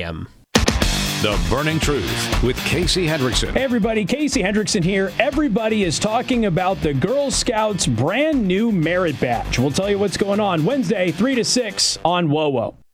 a.m. The Burning Truth with Casey Hendrickson. Hey everybody, Casey Hendrickson here. Everybody is talking about the Girl Scouts brand new merit badge. We'll tell you what's going on Wednesday, 3 to 6 on WOWO.